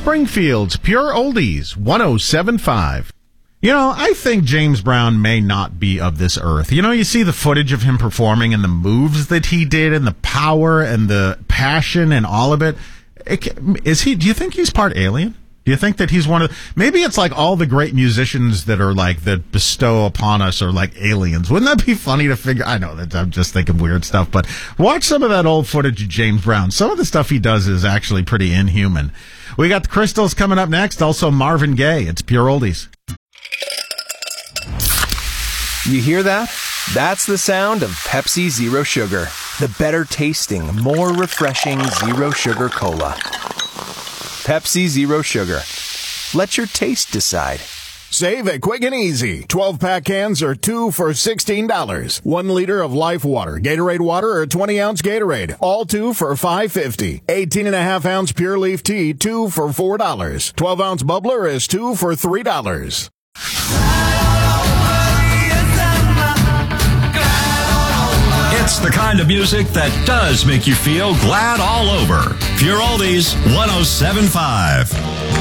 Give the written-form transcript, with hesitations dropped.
Springfield's Pure Oldies 107.5. You know, I think James Brown may not be of this earth. You know, you see the footage of him performing and the moves that he did and the power and the passion and all of it. Do you think he's part alien? Do you think that he's one of, maybe it's like all the great musicians that are like, that bestow upon us are like aliens. Wouldn't that be funny to figure? I know that I'm just thinking weird stuff, but watch some of that old footage of James Brown. Some of the stuff he does is actually pretty inhuman. We got the Crystals coming up next. Also Marvin Gaye. It's Pure Oldies. You hear that? That's the sound of Pepsi Zero Sugar. The better tasting, more refreshing Zero Sugar Cola. Pepsi Zero Sugar. Let your taste decide. Save it quick and easy. 12-pack cans are 2 for $16. 1 liter of Life Water, Gatorade Water, or 20-ounce Gatorade. All 2 for $5.50. 18.5-ounce Pure Leaf Tea, 2 for $4. 12-ounce Bubbler is 2 for $3. It's the kind of music that does make you feel glad all over. Pure Oldies 107.5.